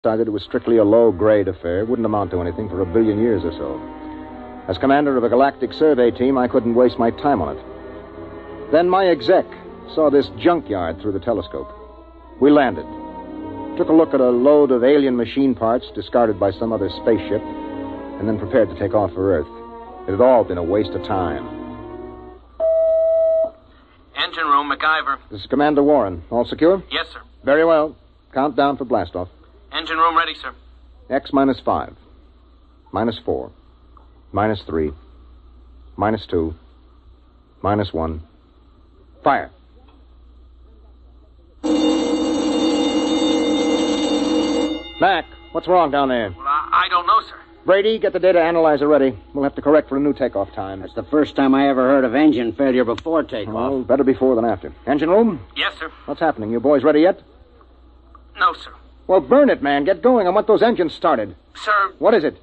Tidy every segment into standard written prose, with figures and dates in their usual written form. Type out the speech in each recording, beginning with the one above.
decided it was strictly a low-grade affair. Wouldn't amount to anything for 1 billion years or so. As commander of a galactic survey team, I couldn't waste my time on it. Then my exec saw this junkyard through the telescope. We landed. Took a look at a load of alien machine parts discarded by some other spaceship, and then prepared to take off for Earth. It had all been a waste of time. Engine room, MacIver. This is Commander Warren. All secure? Yes, sir. Very well. Countdown for blastoff. Engine room ready, sir. X minus 5. Minus 4. Minus 3. Minus 2. Minus 1. Fire. Mac, what's wrong down there? Well, I don't know, sir. Brady, get the data analyzer ready. We'll have to correct for a new takeoff time. That's the first time I ever heard of engine failure before takeoff. Well, better before than after. Engine room? Yes, sir. What's happening? You boys ready yet? No, sir. Well, burn it, man. Get going. I want those engines started. Sir, What is it?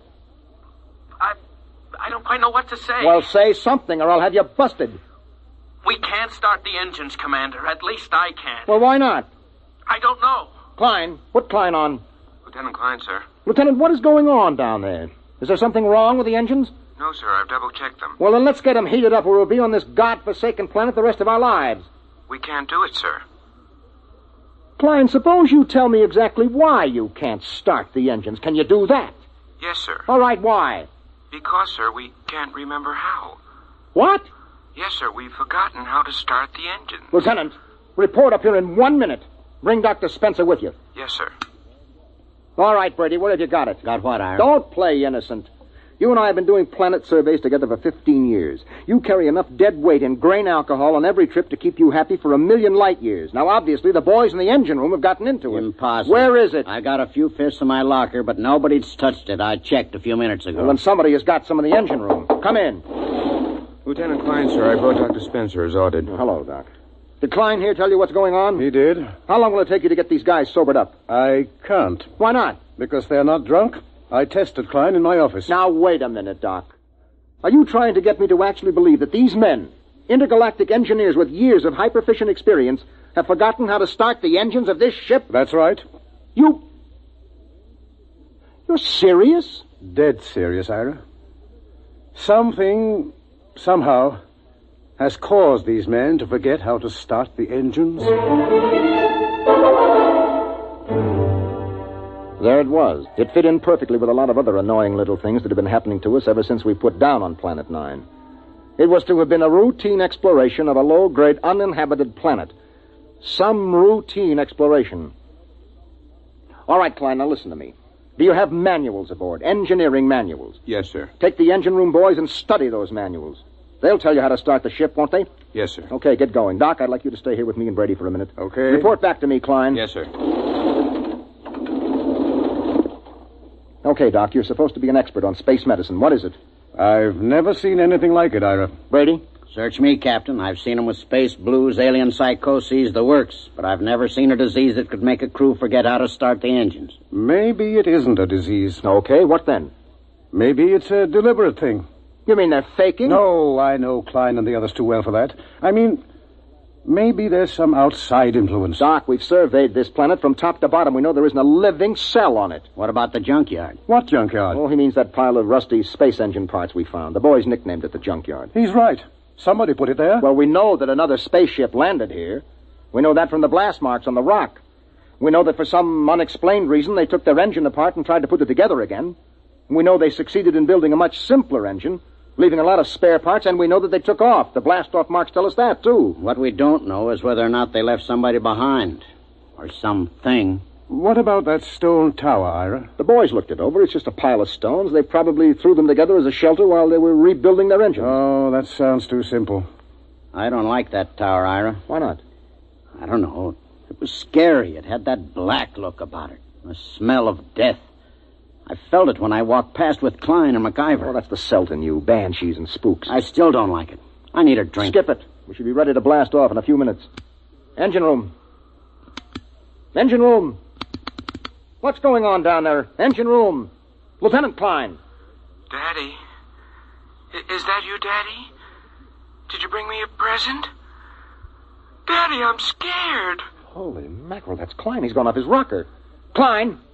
I don't quite know what to say. Well, say something or I'll have you busted. We can't start the engines, Commander. At least I can. Well, why not? I don't know. Klein, put Klein on. Lieutenant Klein, sir. Lieutenant, what is going on down there? Is there something wrong with the engines? No, sir. I've double-checked them. Well, then let's get them heated up or we'll be on this godforsaken planet the rest of our lives. We can't do it, sir. Klein, suppose you tell me exactly why you can't start the engines. Can you do that? Yes, sir. All right, why? Because, sir, we can't remember how. What? Yes, sir. We've forgotten how to start the engine. Lieutenant, report up here in 1 minute. Bring Dr. Spencer with you. Yes, sir. All right, Brady, where have you got it? Got what, Ira? Don't play innocent. You and I have been doing planet surveys together for 15 years. You carry enough dead weight in grain alcohol on every trip to keep you happy for 1,000,000 light years. Now, obviously, the boys in the engine room have gotten into it. Impossible. Where is it? I got a few fifths in my locker, but nobody's touched it. I checked a few minutes ago. Well, then somebody has got some in the engine room. Come in. Lieutenant Klein, sir. I brought Dr. Spencer as ordered. Hello, Doc. Did Klein here tell you what's going on? He did. How long will it take you to get these guys sobered up? I can't. Why not? Because they're not drunk. I tested Klein in my office. Now, wait a minute, Doc. Are you trying to get me to actually believe that these men, intergalactic engineers with years of hyperfission experience, have forgotten how to start the engines of this ship? That's right. You're serious? Dead serious, Ira. Something, somehow, has caused these men to forget how to start the engines. There it was. It fit in perfectly with a lot of other annoying little things that have been happening to us ever since we put down on Planet 9. It was to have been a routine exploration of a low-grade uninhabited planet. Some routine exploration. All right, Klein, now listen to me. Do you have manuals aboard? Engineering manuals? Yes, sir. Take the engine room boys and study those manuals. They'll tell you how to start the ship, won't they? Yes, sir. Okay, get going. Doc, I'd like you to stay here with me and Brady for a minute. Okay. Report back to me, Klein. Yes, sir. Okay, Doc, you're supposed to be an expert on space medicine. What is it? I've never seen anything like it, Ira. Brady? Search me, Captain. I've seen them with space blues, alien psychoses, the works. But I've never seen a disease that could make a crew forget how to start the engines. Maybe it isn't a disease. Okay, what then? Maybe it's a deliberate thing. You mean they're faking? No, I know Klein and the others too well for that. I mean, maybe there's some outside influence. Doc, we've surveyed this planet from top to bottom. We know there isn't a living cell on it. What about the junkyard? What junkyard? Oh, he means that pile of rusty space engine parts we found. The boys nicknamed it the junkyard. He's right. Somebody put it there. Well, we know that another spaceship landed here. We know that from the blast marks on the rock. We know that for some unexplained reason they took their engine apart and tried to put it together again. We know they succeeded in building a much simpler engine, leaving a lot of spare parts, and we know that they took off. The blast-off marks tell us that, too. What we don't know is whether or not they left somebody behind. Or something. What about that stone tower, Ira? The boys looked it over. It's just a pile of stones. They probably threw them together as a shelter while they were rebuilding their engine. Oh, that sounds too simple. I don't like that tower, Ira. Why not? I don't know. It was scary. It had that black look about it. The smell of death. I felt it when I walked past with Klein and MacIver. Oh, that's the Celt in you. Banshees and spooks. I still don't like it. I need a drink. Skip it. We should be ready to blast off in a few minutes. Engine room. Engine room. What's going on down there? Engine room. Lieutenant Klein. Daddy? Is that you, Daddy? Did you bring me a present? Daddy, I'm scared. Holy mackerel, that's Klein. He's gone off his rocker. Klein,